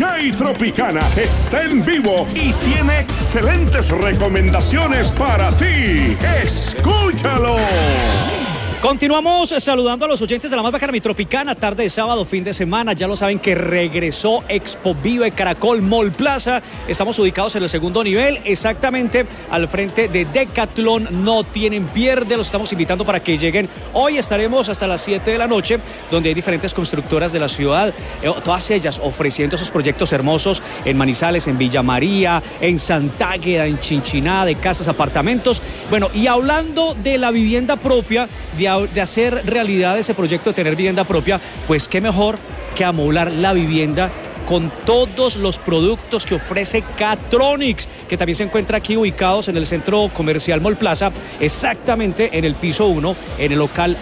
DJ Tropicana está en vivo y tiene excelentes recomendaciones para ti. ¡Escúchalo! Continuamos saludando a los oyentes de la más bacana Mi Tropicana, tarde de sábado, fin de semana. Ya lo saben que regresó Expo Vive Caracol Mall Plaza. Estamos ubicados en el segundo nivel, exactamente al frente de Decathlon. No tienen pierde, los estamos invitando para que lleguen. Hoy estaremos hasta las 7 de la noche, donde hay diferentes constructoras de la ciudad, todas ellas ofreciendo esos proyectos hermosos en Manizales, en Villa María, en Santágueda, en Chinchiná, de casas, apartamentos. Bueno, y hablando de la vivienda propia, de hacer realidad ese proyecto de tener vivienda propia, pues qué mejor que amoblar la vivienda con todos los productos que ofrece Catronics, que también se encuentra aquí ubicados en el centro comercial Mall Plaza, exactamente en el piso 1, en el local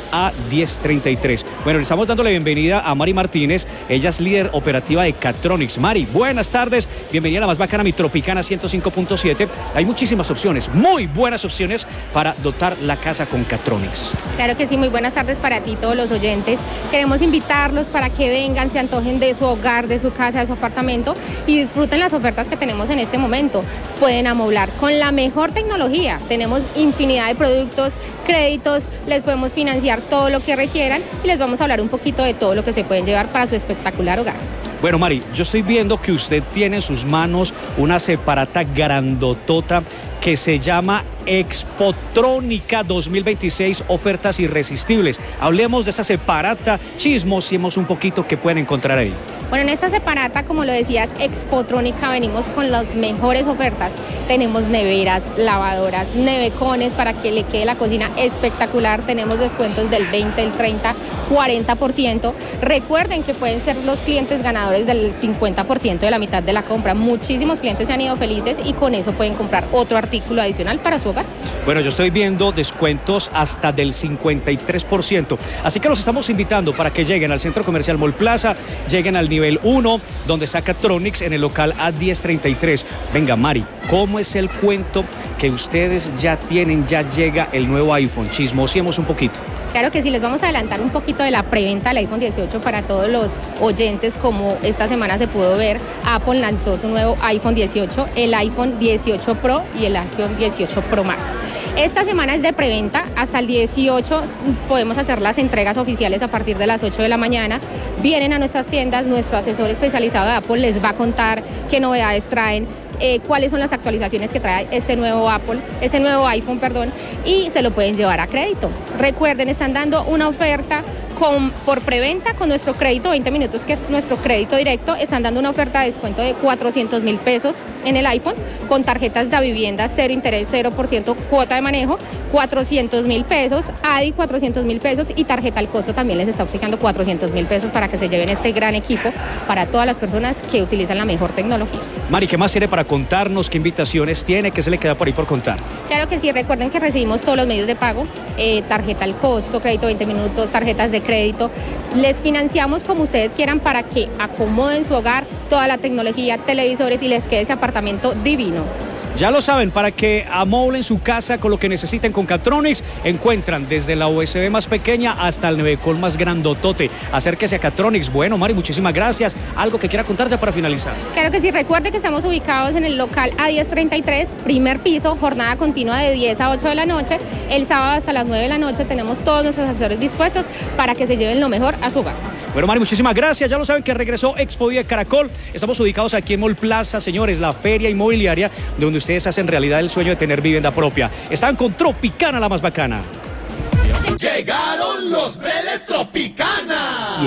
A1033. Bueno, le estamos dando la bienvenida a Mari Martínez, ella es líder operativa de Catronics. Mari, buenas tardes, bienvenida a la más bacana Mi Tropicana 105.7. Hay muchísimas opciones, muy buenas opciones para dotar la casa con Catronics. Claro que sí, muy buenas tardes para ti, todos los oyentes. Queremos invitarlos para que vengan, se antojen de su hogar, de su casa, de su apartamento y disfruten las ofertas que tenemos en este momento. Pueden amoblar con la mejor tecnología. Tenemos infinidad de productos, créditos, les podemos financiar todo lo que requieran y les vamos a hablar un poquito de todo lo que se pueden llevar para su espectacular hogar. Bueno, Mari, yo estoy viendo que usted tiene en sus manos una separata grandotota que se llama Expotrónica 2026, ofertas irresistibles. Hablemos de esa separata, chismosiemos un poquito qué pueden encontrar ahí. Bueno, en esta separata, como lo decías, Expotrónica, venimos con las mejores ofertas. Tenemos neveras, lavadoras, nevecones para que le quede la cocina espectacular. Tenemos descuentos del 20, el 30, 40%. Recuerden que pueden ser los clientes ganadores del 50% de la mitad de la compra. Muchísimos clientes se han ido felices y con eso pueden comprar otro artículo adicional para su hogar. Bueno, yo estoy viendo descuentos hasta del 53%. Así que los estamos invitando para que lleguen al Centro Comercial Mall Plaza, lleguen al nivel 1, donde está Catronics, en el local A1033. Venga, Mari, ¿cómo es el cuento que ustedes ya tienen? Ya llega el nuevo iPhone. Chismosiemos un poquito. Claro que sí, les vamos a adelantar un poquito de la preventa del iPhone 18 para todos los oyentes. Como esta semana se pudo ver, Apple lanzó su nuevo iPhone 18, el iPhone 18 Pro y el iPhone 18 Pro Max. Esta semana es de preventa, hasta el 18 podemos hacer las entregas oficiales a partir de las 8 de la mañana. Vienen a nuestras tiendas, nuestro asesor especializado de Apple les va a contar qué novedades traen, cuáles son las actualizaciones que trae este nuevo iPhone, y se lo pueden llevar a crédito. Recuerden, están dando una oferta por preventa con nuestro crédito 20 minutos, que es nuestro crédito directo. Están dando una oferta de descuento de 400.000 pesos en el iPhone con tarjetas de vivienda, 0 interés, 0% cuota de manejo, 400.000 pesos, ADI 400.000 pesos y tarjeta al costo también les está obsequiando 400.000 pesos para que se lleven este gran equipo para todas las personas que utilizan la mejor tecnología. Mari, ¿qué más tiene para contarnos? ¿Qué invitaciones tiene? ¿Qué se le queda por ahí por contar? Claro que sí, recuerden que recibimos todos los medios de pago, tarjeta al costo, crédito 20 minutos, tarjetas de crédito. Les financiamos como ustedes quieran para que acomoden su hogar, toda la tecnología, televisores y les quede ese apartamento divino. Ya lo saben, para que amoblen su casa con lo que necesiten con Catronics, encuentran desde la USB más pequeña hasta el nevecol más grandotote. Acérquese a Catronics. Bueno, Mari, muchísimas gracias. ¿Algo que quiera contar ya para finalizar? Claro que sí, recuerde que estamos ubicados en el local A1033, primer piso, jornada continua de 10 a 8 de la noche. El sábado hasta las 9 de la noche tenemos todos nuestros asesores dispuestos para que se lleven lo mejor a su hogar. Bueno, Mari, muchísimas gracias. Ya lo saben que regresó Expo Vive Caracol. Estamos ubicados aquí en Mall Plaza, señores, la feria inmobiliaria donde ustedes hacen realidad el sueño de tener vivienda propia. Están con Tropicana, la más bacana. Llegaron los de Tropicana.